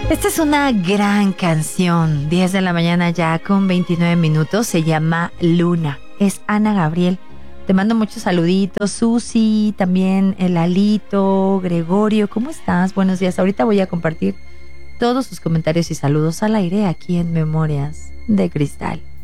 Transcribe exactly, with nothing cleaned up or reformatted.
Esta es una gran canción. diez de la mañana ya con veintinueve minutos. Se llama Luna. Es Ana Gabriel. Te mando muchos saluditos. Susi, también el Alito, Gregorio. ¿Cómo estás? Buenos días. Ahorita voy a compartir todos sus comentarios y saludos al aire aquí en Memorias de Cristal.